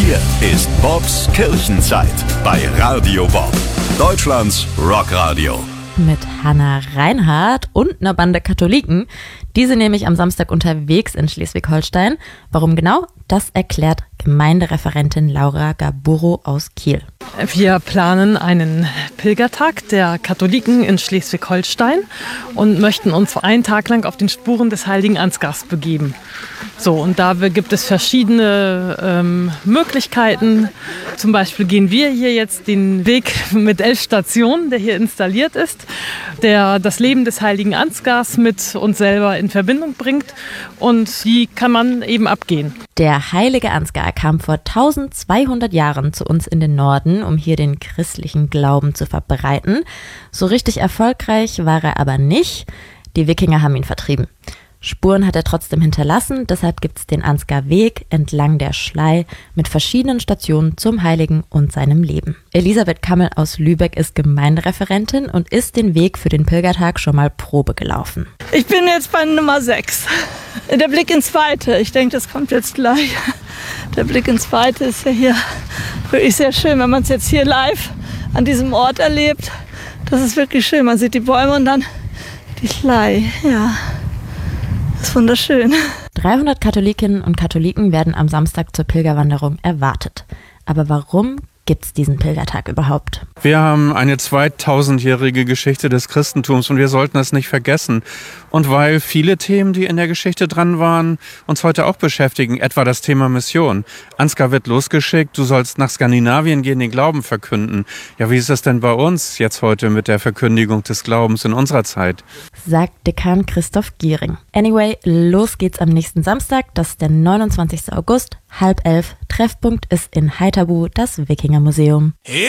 Hier ist Bobs Kirchenzeit bei Radio Bob, Deutschlands Rockradio. Mit Hannah Reinhardt und einer Bande Katholiken. Die sind nämlich am Samstag unterwegs in Schleswig-Holstein. Warum genau? Das erklärt Gemeindereferentin Laura Gaburo aus Kiel. Wir planen einen Pilgertag der Katholiken in Schleswig-Holstein und möchten uns einen Tag lang auf den Spuren des heiligen Ansgars begeben. So, und da gibt es verschiedene Möglichkeiten. Zum Beispiel gehen wir hier jetzt den Weg mit 11 Stationen, der hier installiert ist, der das Leben des heiligen Ansgars mit uns selber in Verbindung bringt, und die kann man eben abgehen. Der heilige Ansgar kam vor 1200 Jahren zu uns in den Norden, um hier den christlichen Glauben zu verbreiten. So richtig erfolgreich war er aber nicht. Die Wikinger haben ihn vertrieben. Spuren hat er trotzdem hinterlassen, deshalb gibt es den Ansgar-Weg entlang der Schlei mit verschiedenen Stationen zum Heiligen und seinem Leben. Elisabeth Kammel aus Lübeck ist Gemeindereferentin und ist den Weg für den Pilgertag schon mal Probe gelaufen. Ich bin jetzt bei Nummer 6. Der Blick ins Weite, ich denke, das kommt jetzt gleich. Der Blick ins Weite ist ja hier wirklich sehr schön, wenn man es jetzt hier live an diesem Ort erlebt. Das ist wirklich schön, man sieht die Bäume und dann die Schlei, ja. Das ist wunderschön. 300 Katholikinnen und Katholiken werden am Samstag zur Pilgerwanderung erwartet. Aber warum gibt es diesen Pilgertag überhaupt? Wir haben eine 2000-jährige Geschichte des Christentums und wir sollten das nicht vergessen. Und weil viele Themen, die in der Geschichte dran waren, uns heute auch beschäftigen, etwa das Thema Mission. Ansgar wird losgeschickt, du sollst nach Skandinavien gehen, den Glauben verkünden. Ja, wie ist das denn bei uns jetzt heute mit der Verkündigung des Glaubens in unserer Zeit? Sagt Dekan Christoph Giering. Anyway, los geht's am nächsten Samstag, das ist der 29. August, 10:30. Treffpunkt ist in Heiterbu, das Wikingermuseum.